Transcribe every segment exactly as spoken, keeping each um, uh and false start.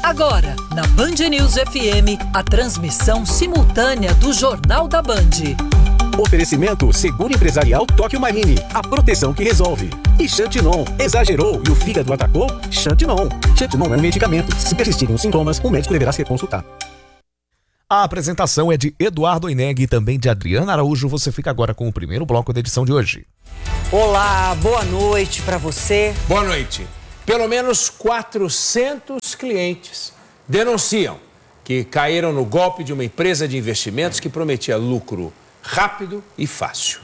Agora, na Band News F M, a transmissão simultânea do Jornal da Band. Oferecimento Seguro Empresarial Tóquio Marine, a proteção que resolve. E Xantinon, exagerou e o fígado atacou? Xantinon. Xantinon é um medicamento. Se persistirem os sintomas, o médico deverá ser consultado. A apresentação é de Eduardo Oineg e também de Adriana Araújo. Você fica agora com o primeiro bloco da edição de hoje. Olá, boa noite para você. Boa noite. Pelo menos quatrocentos clientes denunciam que caíram no golpe de uma empresa de investimentos que prometia lucro rápido e fácil.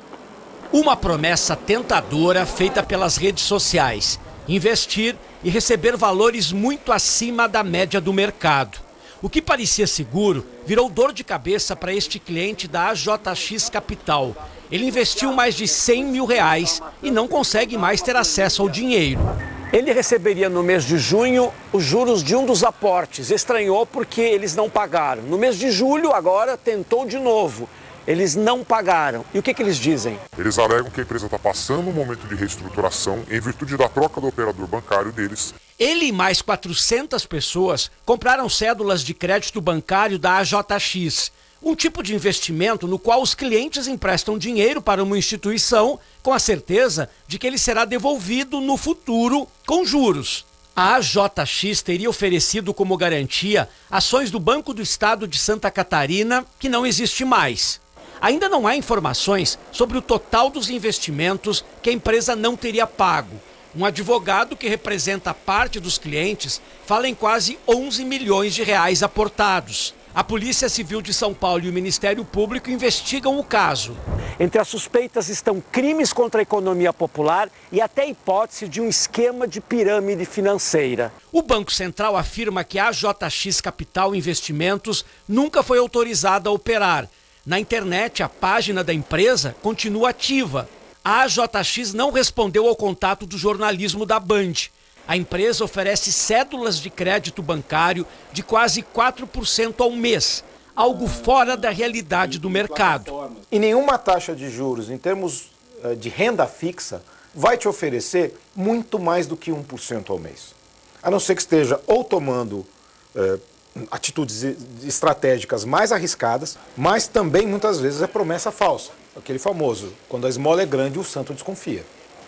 Uma promessa tentadora feita pelas redes sociais: investir e receber valores muito acima da média do mercado. O que parecia seguro virou dor de cabeça para este cliente da A J X Capital. Ele investiu mais de cem mil reais e não consegue mais ter acesso ao dinheiro. Ele receberia no mês de junho os juros de um dos aportes. Estranhou porque eles não pagaram. No mês de julho, agora, tentou de novo. Eles não pagaram. E o que, que eles dizem? Eles alegam que a empresa está passando um momento de reestruturação em virtude da troca do operador bancário deles. Ele e mais quatrocentas pessoas compraram cédulas de crédito bancário da A J X. Um tipo de investimento no qual os clientes emprestam dinheiro para uma instituição com a certeza de que ele será devolvido no futuro com juros. A A J X teria oferecido como garantia ações do Banco do Estado de Santa Catarina, que não existe mais. Ainda não há informações sobre o total dos investimentos que a empresa não teria pago. Um advogado que representa parte dos clientes fala em quase onze milhões de reais aportados. A Polícia Civil de São Paulo e o Ministério Público investigam o caso. Entre as suspeitas estão crimes contra a economia popular e até a hipótese de um esquema de pirâmide financeira. O Banco Central afirma que a A J X Capital Investimentos nunca foi autorizada a operar. Na internet, a página da empresa continua ativa. A A J X não respondeu ao contato do jornalismo da Band. A empresa oferece cédulas de crédito bancário de quase quatro por cento ao mês, algo fora da realidade do mercado. E nenhuma taxa de juros, em termos de renda fixa, vai te oferecer muito mais do que um por cento ao mês. A não ser que esteja ou tomando eh, atitudes estratégicas mais arriscadas, mas também muitas vezes é promessa falsa. Aquele famoso, quando a esmola é grande, o santo desconfia.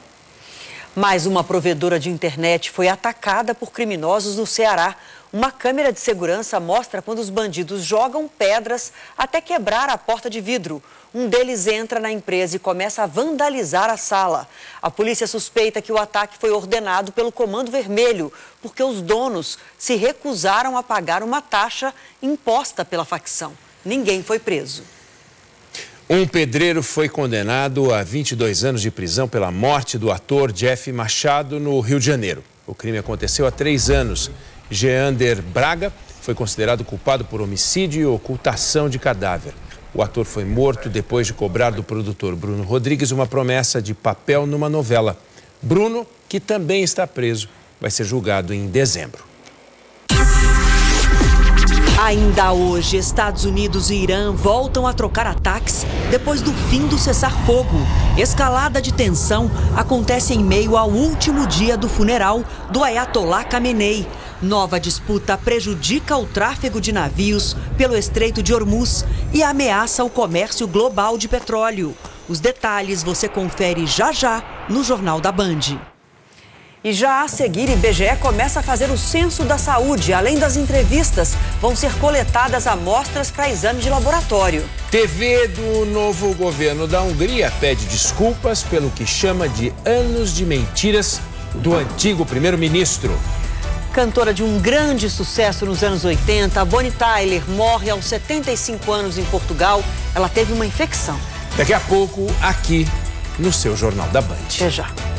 Mais uma provedora de internet foi atacada por criminosos no Ceará. Uma câmera de segurança mostra quando os bandidos jogam pedras até quebrar a porta de vidro. Um deles entra na empresa e começa a vandalizar a sala. A polícia suspeita que o ataque foi ordenado pelo Comando Vermelho, porque os donos se recusaram a pagar uma taxa imposta pela facção. Ninguém foi preso. Um pedreiro foi condenado a vinte e dois anos de prisão pela morte do ator Jeff Machado no Rio de Janeiro. O crime aconteceu há três anos. Geander Braga foi considerado culpado por homicídio e ocultação de cadáver. O ator foi morto depois de cobrar do produtor Bruno Rodrigues uma promessa de papel numa novela. Bruno, que também está preso, vai ser julgado em dezembro. Ainda hoje, Estados Unidos e Irã voltam a trocar ataques depois do fim do cessar-fogo. Escalada de tensão acontece em meio ao último dia do funeral do Ayatollah Khamenei. Nova disputa prejudica o tráfego de navios pelo Estreito de Hormuz e ameaça o comércio global de petróleo. Os detalhes você confere já já no Jornal da Band. E já a seguir, I B G E começa a fazer o censo da saúde. Além das entrevistas, vão ser coletadas amostras para exame de laboratório. T V do novo governo da Hungria pede desculpas pelo que chama de anos de mentiras do antigo primeiro-ministro. Cantora de um grande sucesso nos anos oitenta, Bonnie Tyler morre aos setenta e cinco anos em Portugal. Ela teve uma infecção. Daqui a pouco, aqui no seu Jornal da Band. Até já.